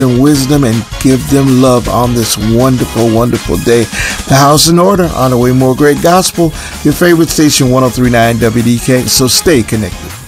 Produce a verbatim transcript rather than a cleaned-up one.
and wisdom and give them love on this wonderful, wonderful day. The house in order, on the way, more great gospel. Your favorite station, one oh three point nine W D K. So stay connected.